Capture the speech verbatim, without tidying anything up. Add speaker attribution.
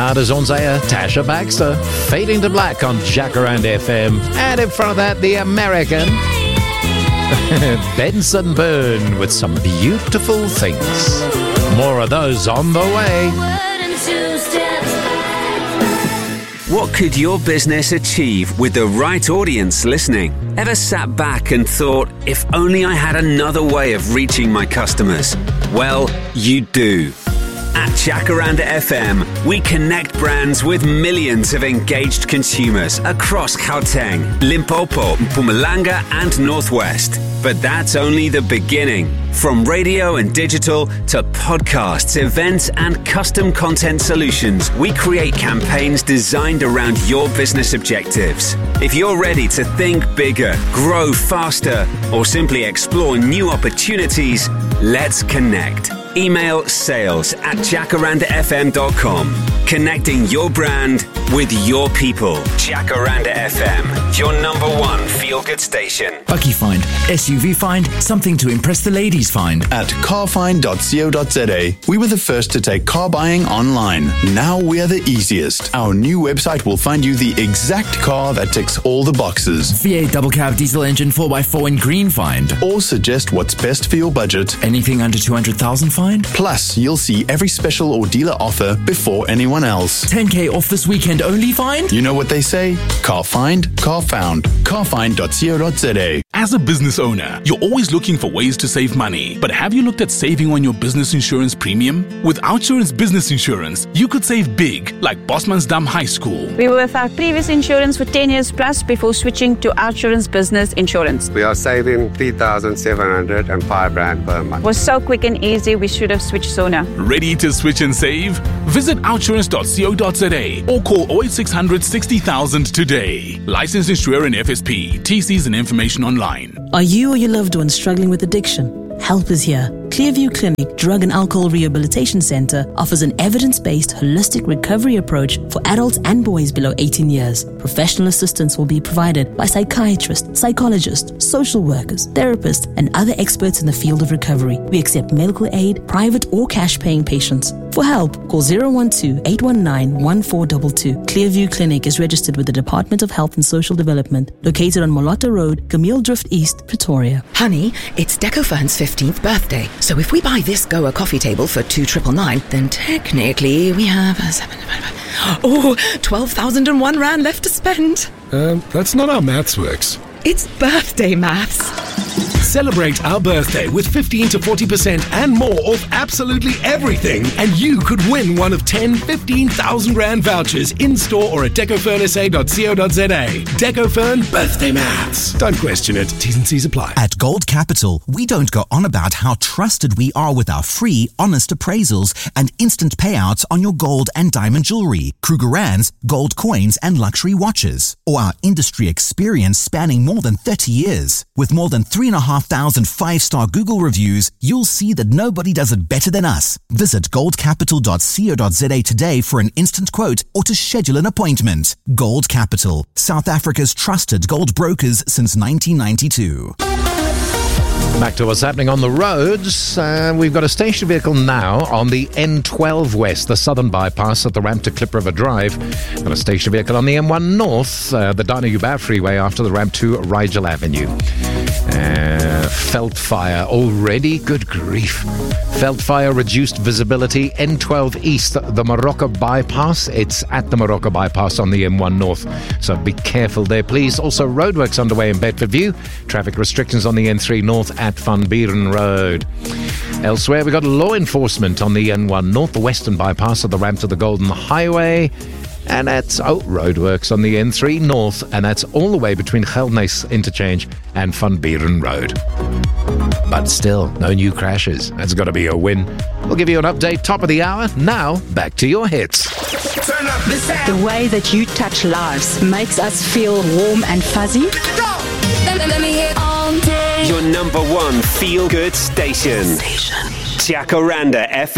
Speaker 1: Na dis ons eie Tasha Baxter, Fading to Black on Jacaranda F M. And in front of that, the American Benson Boone with Some Beautiful Things. More of those on the way.
Speaker 2: What could your business achieve with the right audience listening? Ever sat back and thought, if only I had another way of reaching my customers? Well, you do. At Jacaranda F M, we connect brands with millions of engaged consumers across Gauteng, Limpopo, Mpumalanga and Northwest. But that's only the beginning. From radio and digital to podcasts, events and custom content solutions, we create campaigns designed around your business objectives. If you're ready to think bigger, grow faster, or simply explore new opportunities, let's connect. Email sales at jacaranda f m dot com. Connecting your brand with your people. Jacaranda F M, your number one feel-good station.
Speaker 3: Bucky Find, S U V Find, something to impress the ladies find.
Speaker 4: At car find dot co dot z a, we were the first to take car buying online. Now we're the easiest. Our new website will find you the exact car that ticks all the boxes.
Speaker 3: V eight double cab diesel engine four by four in green find.
Speaker 4: Or suggest what's best for your budget.
Speaker 3: Anything under two hundred thousand find.
Speaker 4: Plus, you'll see every special or dealer offer before anyone else.
Speaker 3: ten K off this weekend only find?
Speaker 4: You know what they say? Car find, car found. car find dot co dot z a.
Speaker 5: As a business owner, you're always looking for ways to save money. But have you looked at saving on your business insurance premium? With Outsurance Business Insurance, you could save big, like Bosmansdam High School.
Speaker 6: We were with our previous insurance for ten years plus before switching to Outsurance Business Insurance.
Speaker 7: We are saving three thousand seven hundred five rand per month.
Speaker 6: It was so quick and easy, we should have switched sooner.
Speaker 5: Ready to switch and save? Visit outsurance dot co dot z a or call oh eight six hundred sixty thousand today. Licensed insurer in F S P. T Cs and information online.
Speaker 8: Are you or your loved one struggling with addiction? Help is here. Clearview Clinic Drug and Alcohol Rehabilitation Center offers an evidence-based holistic recovery approach for adults and boys below eighteen years. Professional assistance will be provided by psychiatrists, psychologists, social workers, therapists, and other experts in the field of recovery. We accept medical aid, private or cash-paying patients. For help, call zero one two, eight one nine, one four two two. Clearview Clinic is registered with the Department of Health and Social Development, located on Molotta Road, Camille Drift East, Pretoria.
Speaker 9: Honey, it's Decofern's fifteenth birthday. So if we buy this Goa coffee table for two triple nine, then technically we have a seven. Oh, twelve thousand and one rand left to spend.
Speaker 10: Um, that's not how maths works.
Speaker 9: It's birthday maths.
Speaker 10: Celebrate our birthday with fifteen to forty percent and more off absolutely everything. And you could win one of ten fifteen thousand rand vouchers in-store or at decofern s a dot co dot z a. Decofern Birthday Maths. Don't question it. T's and C's apply.
Speaker 11: At Gold Capital, we don't go on about how trusted we are with our free, honest appraisals and instant payouts on your gold and diamond jewelry, Krugerrands, gold coins and luxury watches, or our industry experience spanning more than thirty years. With more than three and a half thousand five-star Google reviews, you'll see that nobody does it better than us. Visit gold capital dot co dot z a today for an instant quote or to schedule an appointment. Gold Capital, South Africa's trusted gold brokers since nineteen ninety-two.
Speaker 1: Back to what's happening on the roads. Uh, we've got a station vehicle now on the N twelve West, the southern bypass at the ramp to Klip River Drive. Got a station vehicle on the M one North, uh, the Danny-Uba Freeway after the ramp to Rigel Avenue. Uh, Veldfire already? Good grief. Veldfire reduced visibility. N twelve East, the Morocco bypass. It's at the Morocco bypass on the M one North, so be careful there, please. Also, roadworks underway in Bedfordview. Traffic restrictions on the N three North at Van Buren Road. Elsewhere, we got law enforcement on the N one North, the western bypass of the ramp to the Golden Highway. And that's, oh, roadworks on the N three North, and that's all the way between Geldnys Interchange and Van Buren Road. But still, no new crashes. That's got to be a win. We'll give you an update, top of the hour. Now, back to your hits.
Speaker 12: Turn up the sound. The way that you touch lives makes us feel warm and fuzzy.
Speaker 2: Let, let me hear all day. Your number one feel-good station. station. Jacaranda F M.